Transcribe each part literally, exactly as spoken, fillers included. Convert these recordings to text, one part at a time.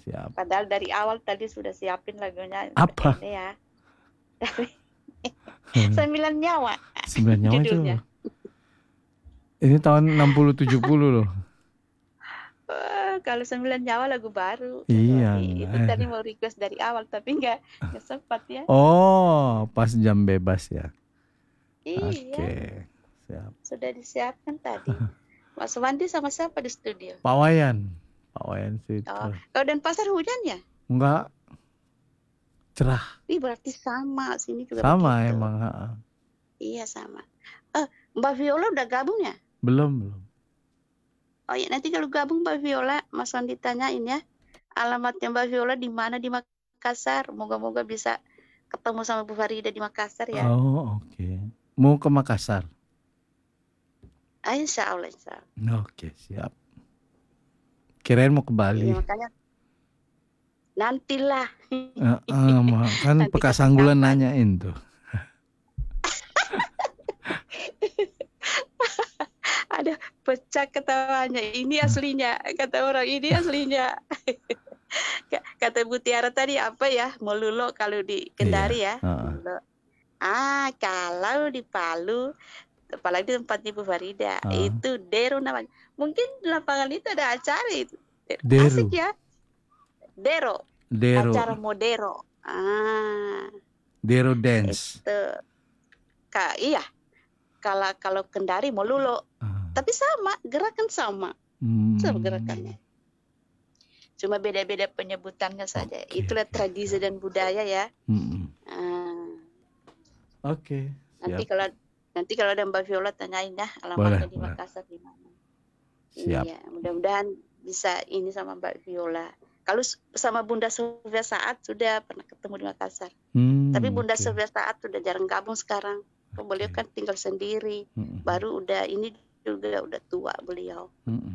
siap. Padahal dari awal tadi sudah siapin lagunya. Apa? Ini ya. Sembilan Nyawa. Sembilan Nyawa itu judulnya. Ini tahun enam puluh tujuh puluh loh. Uh, kalau Sembilan Nyawa lagu baru. Iya. Sorry. Itu tadi mau request dari awal tapi nggak nggak sempat ya. Oh, pas jam bebas ya. Iya. Oke, siap. Sudah disiapkan tadi. Mas Wandi sama siapa di studio? Pak Wayan. Pak Wayan sih. Oh, kalau Denpasar hujan ya? Enggak. Cerah. Ih, berarti sama sini juga sama begitu. emang. Ha. Iya sama. Eh, Mbak Viola udah gabung ya? Belum belum. Oh ya, nanti kalau gabung Mbak Viola, Mas Wandi tanyain ya. Alamatnya Mbak Viola di mana di Makassar. Moga-moga bisa ketemu sama Bu Farida di Makassar ya. Oh oke. Okay. Mau ke Makassar? Ah, insya Allah, insya Allah. Oke, okay, siap. Kirain mau ke Bali. Iya, makanya nantilah. Uh, uh, kan Peka Sanggulan nanyain tuh. Ada pecah ketawanya. Ini aslinya, kata orang ini aslinya. Kata Bu Tiara tadi apa ya? Molulo kalau di Kendari iya. ya. Uh-uh. Ah, kalau di Palu, apalagi tempatnya Bu Farida, uh. itu Dero namanya. Mungkin di lapangan itu ada acara itu. Dero. Asik ya. Dero. Dero. Acara Modero. Ah. Dero dance. Itu. Ka, iya. Kalau kalau Kendari Molulo. Uh. Tapi sama, gerakan sama. Hmm. Sama gerakannya. Cuma beda-beda penyebutannya saja. Okay. Itulah tradisi dan budaya ya. Hmm. Uh. Oke. Okay, nanti kalau nanti kalau ada Mbak Viola tanyain ya alamatnya boleh, di Makassar di mana. Siap. Iya, mudah-mudahan bisa ini sama Mbak Viola. Kalau sama Bunda Sofia Saat sudah pernah ketemu di Makassar. Hmm, Tapi Bunda okay. Sofia Saat sudah jarang gabung sekarang. Okay. Beliau kan tinggal sendiri. Hmm. Baru udah ini juga udah tua beliau. Hmm.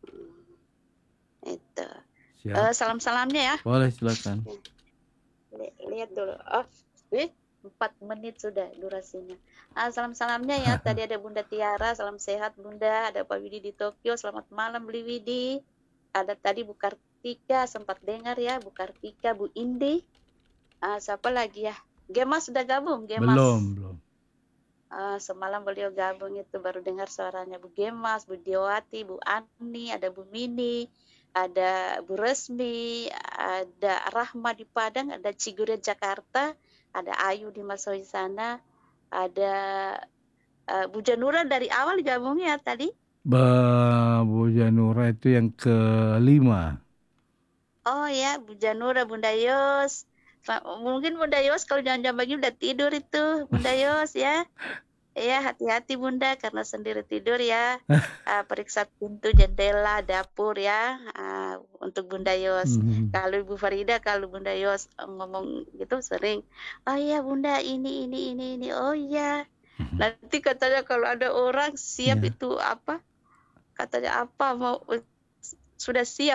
Hmm. Itu. Uh, salam-salamnya ya. Boleh, silakan. Lihat dulu. Oh, eh. empat menit sudah durasinya. Ah, salam-salamnya ya. Tadi ada Bunda Tiara, salam sehat Bunda. Ada Pak Widi di Tokyo, selamat malam Beli Widi. Ada tadi Bu Kartika, sempat dengar ya Bu Kartika, Bu Indi. Ah, siapa lagi ya? Gemas sudah gabung, Gemas. Belum, belum. Ah, semalam beliau gabung itu baru dengar suaranya Bu Gemas, Bu Diawati, Bu Ani, ada Bu Mini, ada Bu Resmi, ada Rahma di Padang, ada Ciguria Jakarta. Ada Ayu di Masohi sana, ada uh, Bu Janura dari awal gabungnya tadi. Ba, Bu Janura itu yang kelima. Oh ya, Bu Janura, Bunda Yos. Mungkin Bunda Yos kalau jam-jam pagi udah tidur itu, Bunda Yos ya. Ya, hati-hati Bunda karena sendiri tidur ya. Uh, periksa pintu, jendela, dapur ya. Uh, untuk Bunda Yos. Mm-hmm. Kalau Ibu Farida, kalau Bunda Yos ngomong gitu sering, oh iya Bunda ini ini ini ini. Oh iya. Mm-hmm. Nanti katanya kalau ada orang siap yeah. itu apa? Katanya apa mau sudah siap.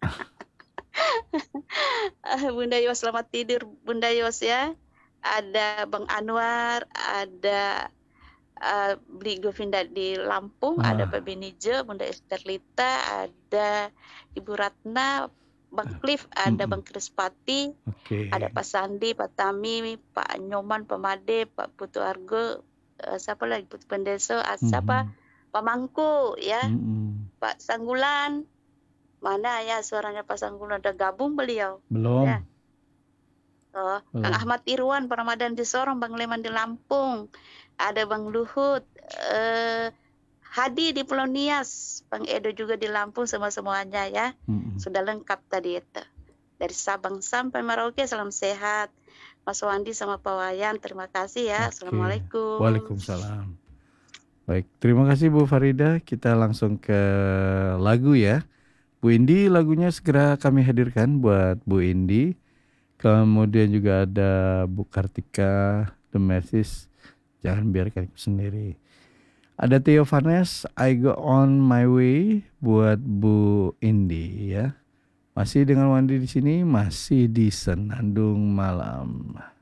Bunda Yos selamat tidur Bunda Yos ya. Ada Bang Anwar, ada Uh, Beli Govinda di Lampung, ah. ada Pak Benijo, Bunda Esterlita, ada Ibu Ratna, Bang Cliff, ada mm-hmm. Bang Krispati, okay. ada Pak Sandi, Pak Tami, Pak Nyoman, Pak Made, Pak Putu Argo, uh, siapa lagi Putu Pendeso, uh, mm-hmm. siapa Pak Mangku, ya, mm-hmm. Pak Sanggulan, mana ya suaranya Pak Sanggulan, udah gabung beliau? Belum. Ya. Oh, Belum. Kang Ahmad Irwan, Pak Ramadan di Sorong, Bang Leman di Lampung. Ada Bang Luhut, eh, Hadi di Pulau Nias, Bang Edo juga di Lampung, semua-semuanya ya. Mm-hmm. Sudah lengkap tadi itu. Dari Sabang sampai Merauke, salam sehat. Mas Wandi sama Pak Wayan, terima kasih ya. Okay. Assalamualaikum. Waalaikumsalam. Baik, terima kasih Bu Farida. Kita langsung ke lagu ya. Bu Indi, lagunya segera kami hadirkan buat Bu Indi. Kemudian juga ada Bu Kartika, The Message. Jangan biarkan aku sendiri. Ada Theo Vanes, I Go On My Way buat Bu Indi ya. Masih dengan Wandi di sini, masih di Senandung Malam.